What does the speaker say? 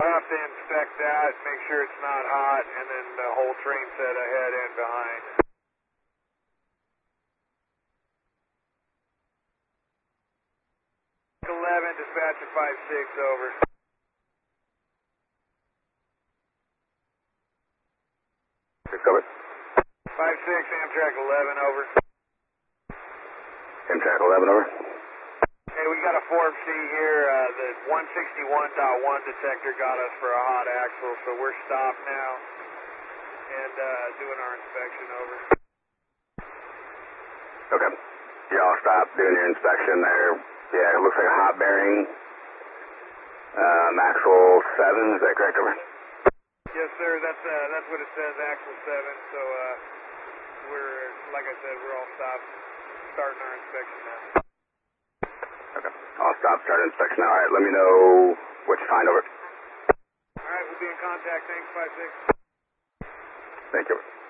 I'll have to inspect that, make sure it's not hot, and then the whole train set ahead and behind. Dispatcher 5-6, over. Cover. 5-6, Amtrak 11, over. Amtrak 11, over. Hey, we got a Form C here. The 161.1 detector got us for a hot axle, so we're stopped now and doing our inspection, over. Okay. Y'all stop doing your inspection there. Yeah, it looks like a hot bearing. Axle 7, is that correct, over? Yes, sir. That's what it says, axle 7. So we're, like I said, we're all stopped, starting our inspection now. Okay. I'll stop, start inspection now. All right, let me know what you find, over. All right, we'll be in contact. Thanks, 5-6. Thank you.